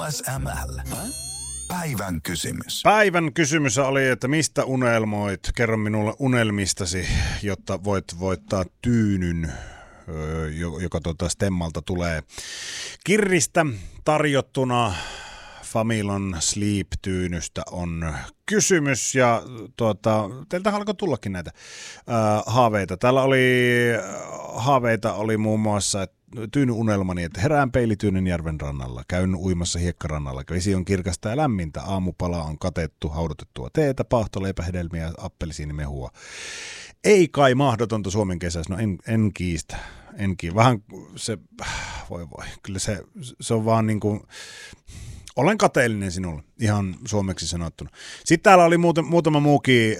ASML. Päivän kysymys. Päivän kysymys oli, että mistä unelmoit? Kerro minulle unelmistasi, jotta voit voittaa tyynyn, joka Stemmalta tulee kirristä tarjottuna. Familon Sleep-tyynystä on kysymys ja teiltä alkoi tullakin näitä haaveita. Täällä haaveita oli muun muassa tyynyunelmani, että herään peilityynyn järven rannalla, käyn uimassa hiekkarannalla, vesi on kirkasta ja lämmintä, aamupala on katettu, haudutettua teetä, paahtoleipähedelmiä ja appelsiinimehua. Ei kai mahdotonta Suomen kesässä, no en kiistä. Vähän se, voi, kyllä se on vaan niin kuin... Olen kateellinen sinulle, ihan suomeksi sanottuna. Sitten täällä oli muutama muukin,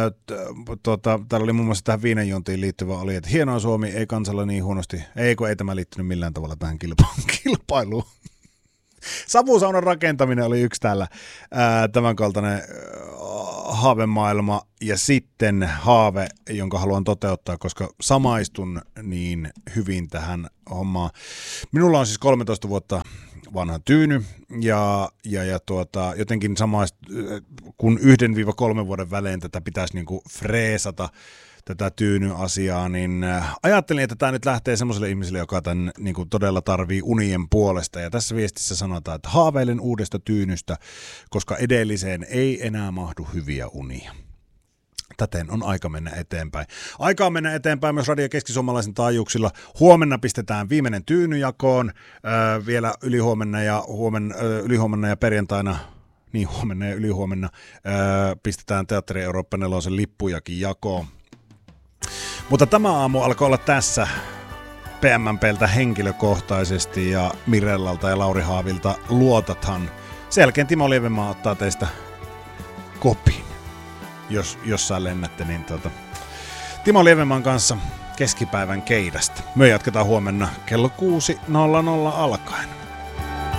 täällä oli muun muassa tähän viinanjuontiin liittyvä oli, että hienoa Suomi, ei kansalla niin huonosti, ei tämä liittynyt millään tavalla tähän kilpailuun. Savusaunan rakentaminen oli yksi täällä tämänkaltainen haavemaailma ja sitten haave, jonka haluan toteuttaa, koska samaistun niin hyvin tähän hommaan. Minulla on siis 13 vuotta vanha tyyny ja jotenkin kun 1-3 vuoden välein tätä pitäisi niinku freesata tätä tyynyasiaa, niin ajattelin, että tämä nyt lähtee semmoiselle ihmiselle, joka tämän niinku todella tarvii unien puolesta. Ja tässä viestissä sanotaan, että haaveilen uudesta tyynystä, koska edelliseen ei enää mahdu hyviä unia. Täten on aika mennä eteenpäin. Aikaa mennä eteenpäin myös Radio Keski-Suomalaisen taajuuksilla. Huomenna pistetään viimeinen tyyny jakoon. Vielä ylihuomenna ja perjantaina, niin huomenna ja ylihuomenna, pistetään Teatteri Eurooppa 4 lippujakin jakoon. Mutta tämä aamu alkoi olla tässä PMMPltä henkilökohtaisesti ja Mirellalta ja Lauri Haavilta luotathan. Sen jälkeen Timo Lievenmaa ottaa teistä kopin. Jos sä lennätte, niin Timo Lievenmaan kanssa keskipäivän keidästä. Me jatketaan huomenna kello 6.00 alkaen.